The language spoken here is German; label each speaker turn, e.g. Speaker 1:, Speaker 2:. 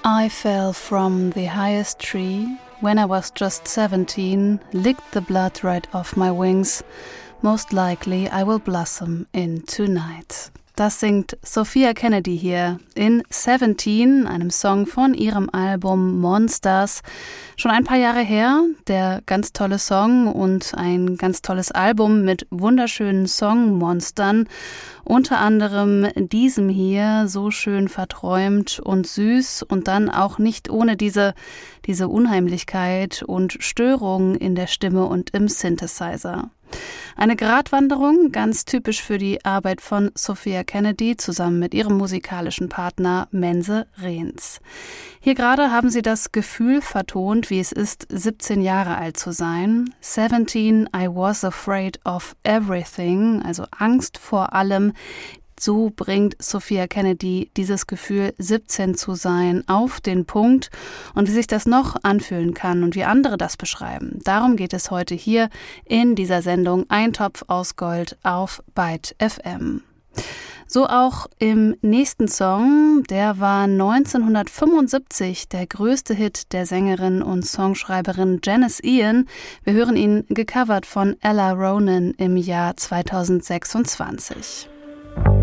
Speaker 1: I fell from the highest tree when I was just 17, licked the blood right off my wings. Most likely I will blossom in tonight. Das singt Sophia Kennedy hier in 17, einem Song von ihrem Album Monsters. Schon ein paar Jahre her, der ganz tolle Song und ein ganz tolles Album mit wunderschönen Songmonstern. Unter anderem diesem hier, so schön verträumt und süß und dann auch nicht ohne diese Unheimlichkeit und Störung in der Stimme und im Synthesizer. Eine Gratwanderung, ganz typisch für die Arbeit von Sophia Kennedy zusammen mit ihrem musikalischen Partner Mense Rehns. Hier gerade haben sie das Gefühl vertont, wie es ist, 17 Jahre alt zu sein. 17, I was afraid of everything, also Angst vor allem. So bringt Sophia Kennedy dieses Gefühl, 17 zu sein, auf den Punkt. Und wie sich das noch anfühlen kann und wie andere das beschreiben, darum geht es heute hier in dieser Sendung Ein Topf aus Gold auf Byte FM. So auch im nächsten Song, der war 1975 der größte Hit der Sängerin und Songschreiberin Janis Ian. Wir hören ihn gecovert von Ella Ronan im Jahr 2026.